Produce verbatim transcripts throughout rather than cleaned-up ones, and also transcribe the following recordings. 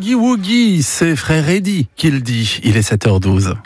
Boogie Woogie, c'est Frère Eddy qui le dit. Il est sept heures douze.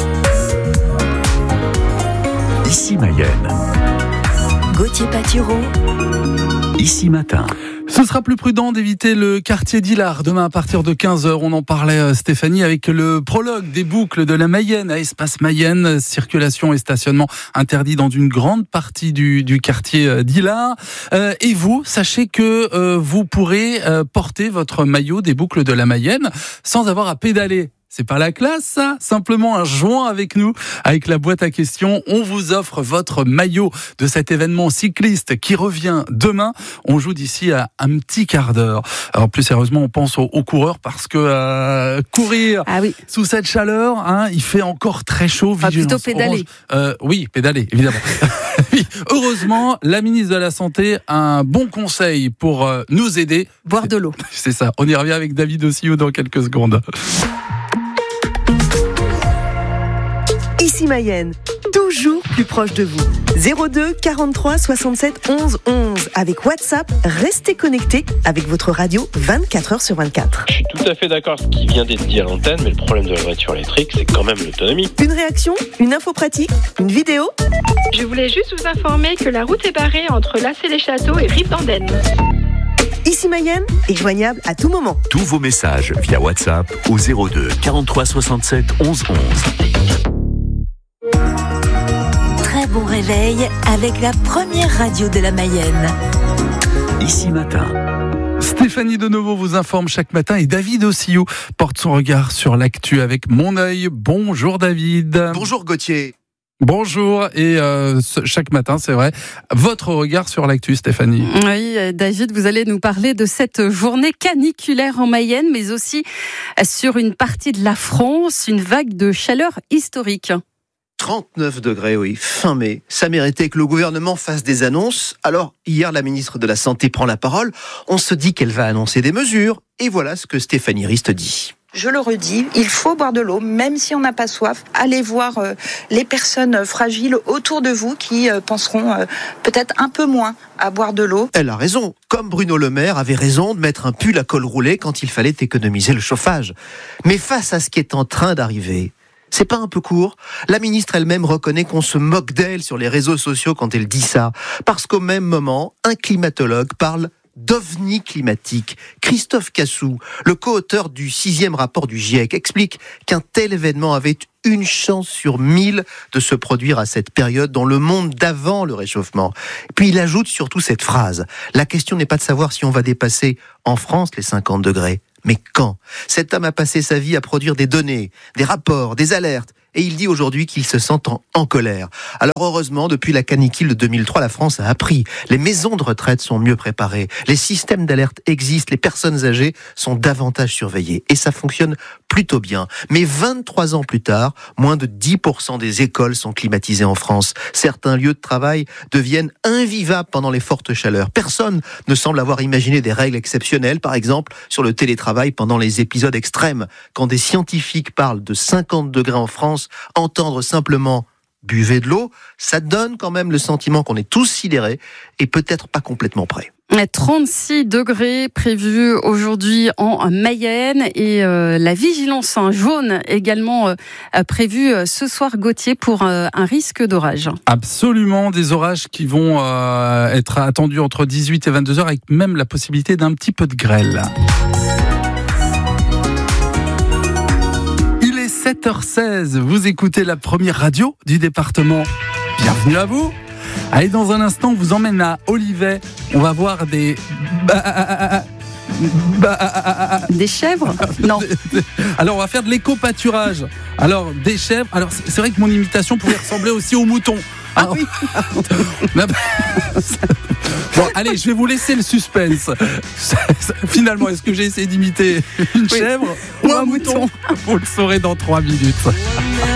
Ici Mayenne. Gauthier Patureau. Ici Matin. Ce sera plus prudent d'éviter le quartier d'Illard demain à partir de quinze heures. On en parlait, Stéphanie, avec le prologue des boucles de la Mayenne à Espace Mayenne. Circulation et stationnement interdits dans une grande partie du, du quartier d'Illard. Euh, et vous, sachez que euh, vous pourrez euh, porter votre maillot des boucles de la Mayenne sans avoir à pédaler. C'est pas la classe, ça. Simplement un joint avec nous, avec la boîte à questions. On vous offre votre maillot de cet événement cycliste qui revient demain. On joue d'ici à un petit quart d'heure. Alors plus sérieusement, on pense aux, aux coureurs parce que euh, courir ah oui. sous cette chaleur, hein, il fait encore très chaud. Enfin, plutôt pédaler. Euh, oui, pédaler, évidemment. Oui, heureusement, la ministre de la Santé a un bon conseil pour euh, nous aider. Boire de l'eau. C'est ça. On y revient avec David Ossio dans quelques secondes. Ici Mayenne, toujours plus proche de vous. zéro deux quarante-trois soixante-sept onze onze. Avec WhatsApp, restez connectés avec votre radio vingt-quatre heures sur vingt-quatre. Je suis tout à fait d'accord avec ce qui vient d'être dit à l'antenne, mais le problème de la voiture électrique, c'est quand même l'autonomie. Une réaction, une info pratique, une vidéo. Je voulais juste vous informer que la route est barrée entre Lassay-les-Châteaux et Rive-d'Andenne. Ici Mayenne est joignable à tout moment. Tous vos messages via WhatsApp au zéro deux quarante-trois soixante-sept onze onze. Très bon réveil avec la première radio de la Mayenne. Ici Matin. Stéphanie de nouveau vous informe chaque matin et David Ossio porte son regard sur l'actu avec Mon Œil. Bonjour David. Bonjour Gauthier. Bonjour et euh, chaque matin, c'est vrai, votre regard sur l'actu, Stéphanie. Oui, David, vous allez nous parler de cette journée caniculaire en Mayenne, mais aussi sur une partie de la France, une vague de chaleur historique. trente-neuf degrés, oui, fin mai. Ça méritait que le gouvernement fasse des annonces. Alors, hier, la ministre de la Santé prend la parole. On se dit qu'elle va annoncer des mesures. Et voilà ce que Stéphanie Rist dit. Je le redis, il faut boire de l'eau, même si on n'a pas soif. Allez voir euh, les personnes fragiles autour de vous qui euh, penseront euh, peut-être un peu moins à boire de l'eau. Elle a raison. Comme Bruno Le Maire avait raison de mettre un pull à col roulé quand il fallait économiser le chauffage. Mais face à ce qui est en train d'arriver, c'est pas un peu court ? La ministre elle-même reconnaît qu'on se moque d'elle sur les réseaux sociaux quand elle dit ça. Parce qu'au même moment, un climatologue parle d'ovni climatique. Christophe Cassou, le co-auteur du sixième rapport du GIEC, explique qu'un tel événement avait une chance sur mille de se produire à cette période dans le monde d'avant le réchauffement. Puis il ajoute surtout cette phrase. La question n'est pas de savoir si on va dépasser en France les cinquante degrés. Mais quand ? Cet homme a passé sa vie à produire des données, des rapports, des alertes. Et il dit aujourd'hui qu'il se sent en, en colère. Alors heureusement, depuis la canicule de deux mille trois, la France a appris. Les maisons de retraite sont mieux préparées. Les systèmes d'alerte existent. Les personnes âgées sont davantage surveillées. Et ça fonctionne plutôt bien. Mais vingt-trois ans plus tard, moins de dix pour cent des écoles sont climatisées en France. Certains lieux de travail deviennent invivables pendant les fortes chaleurs. Personne ne semble avoir imaginé des règles exceptionnelles, par exemple sur le télétravail pendant les épisodes extrêmes. Quand des scientifiques parlent de cinquante degrés en France, entendre simplement « buvez de l'eau », ça donne quand même le sentiment qu'on est tous sidérés et peut-être pas complètement prêts. trente-six degrés prévus aujourd'hui en Mayenne et euh, la vigilance jaune également euh, prévue ce soir, Gauthier, pour euh, un risque d'orage. Absolument, des orages qui vont euh, être attendus entre dix-huit et vingt-deux heures avec même la possibilité d'un petit peu de grêle. sept heures seize, vous écoutez la première radio du département. Bienvenue à vous. Allez, dans un instant, on vous emmène à Olivet. On va voir des... Des chèvres ? Non. Alors, on va faire de l'éco-pâturage. Alors, des chèvres... Alors, c'est vrai que mon imitation pouvait ressembler aussi aux moutons. Ah oui. Bon, allez, je vais vous laisser le suspense. Finalement, est-ce que j'ai essayé d'imiter une chèvre oui. ou un mouton ? Vous le saurez dans trois minutes.